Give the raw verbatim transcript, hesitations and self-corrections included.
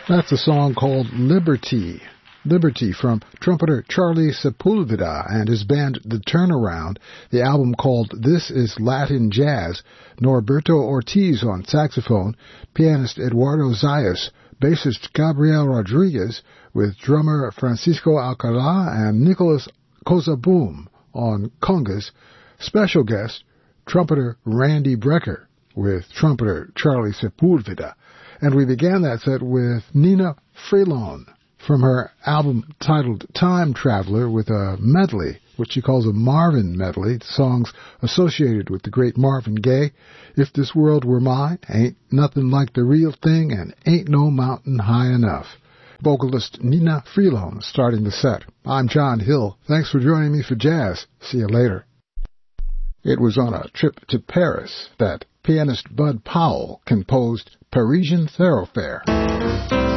That's a song called Liberty. Liberty from trumpeter Charlie Sepulveda and his band The Turnaround, the album called This Is Latin Jazz. Norberto Ortiz on saxophone, pianist Eduardo Zayas, bassist Gabriel Rodriguez, with drummer Francisco Alcala and Nicholas Kozaboom on congas, special guest trumpeter Randy Brecker with trumpeter Charlie Sepulveda. And we began that set with Nina Freelon from her album titled Time Traveler with a medley, which she calls a Marvin medley, songs associated with the great Marvin Gaye, If This World Were Mine, Ain't Nothing Like the Real Thing, and Ain't No Mountain High Enough. Vocalist Nina Freelon starting the set. I'm John Hill. Thanks for joining me for jazz. See you later. It was on a trip to Paris that pianist Bud Powell composed Parisian Thoroughfare.